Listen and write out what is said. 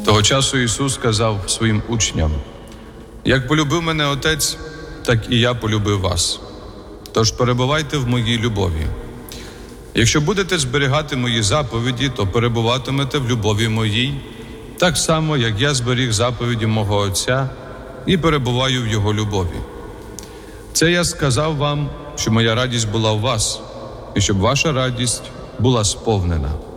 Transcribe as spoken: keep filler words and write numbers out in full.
Того часу Ісус сказав своїм учням: «Як полюбив мене Отець, так і я полюбив вас. Тож перебувайте в моїй любові. Якщо будете зберігати мої заповіді, то перебуватимете в любові моїй, так само, як я зберіг заповіді мого Отця і перебуваю в Його любові. Це я сказав вам, щоб моя радість була у вас, і щоб ваша радість була сповнена».